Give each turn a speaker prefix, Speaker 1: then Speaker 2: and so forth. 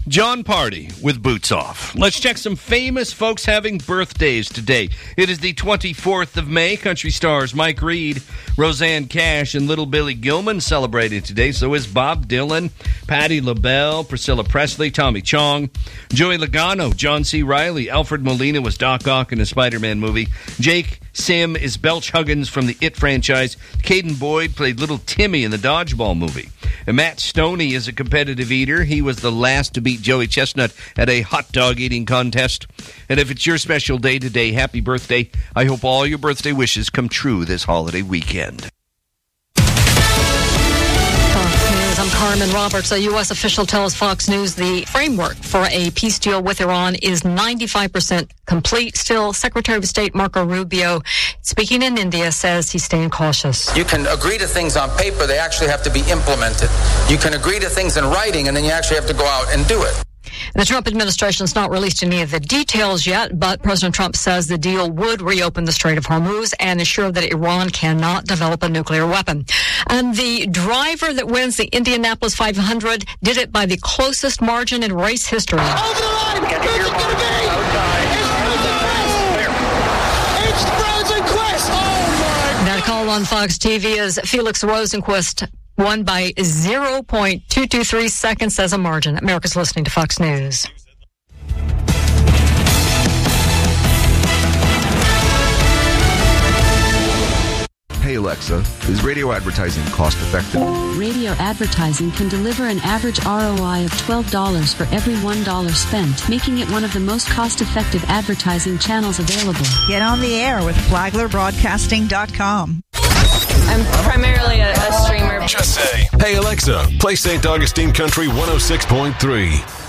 Speaker 1: John Party with Boots Off. Let's check some famous folks having birthdays today. It is the 24th of May. Country stars Mike Reed, Roseanne Cash, and Little Billy Gilman celebrating today. So is Bob Dylan, Patti LaBelle, Priscilla Presley, Tommy Chong, Joey Logano, John C. Reilly, Alfred Molina was Doc Ock in a Spider-Man movie. Jake Sim is Belch Huggins from the It franchise. Caden Boyd played Little Timmy in the Dodgeball movie. And Matt Stoney is a competitive eater. He was the last to beat Joey Chestnut at a hot dog eating contest. And if it's your special day today, happy birthday. I hope all your birthday wishes come true this holiday weekend.
Speaker 2: I'm Carmen Roberts. A U.S. official tells Fox News the framework for a peace deal with Iran is 95% complete. Still, Secretary of State Marco Rubio, speaking in India, says he's staying cautious.
Speaker 3: You can agree to things on paper. They actually have to be implemented. You can agree to things in writing, and then you actually have to go out and do it.
Speaker 2: The Trump administration has not released any of the details yet, but President Trump says the deal would reopen the Strait of Hormuz and ensure that Iran cannot develop a nuclear weapon. And the driver that wins the Indianapolis 500 did it by the closest margin in race history.
Speaker 4: Over the line! Who's it going to be? It's Frozen Quest! Oh, my!
Speaker 2: That call on Fox TV is Felix Rosenquist won by 0.223 seconds as a margin. America's listening to Fox News.
Speaker 5: Hey Alexa, is radio advertising cost effective?
Speaker 6: Radio advertising can deliver an average ROI of $12 for every $1 spent, making it one of the most cost-effective advertising channels available.
Speaker 7: Get on the air with FlaglerBroadcasting.com.
Speaker 8: I'm primarily a streamer.
Speaker 9: Just say, hey Alexa, play St. Augustine Country 106.3.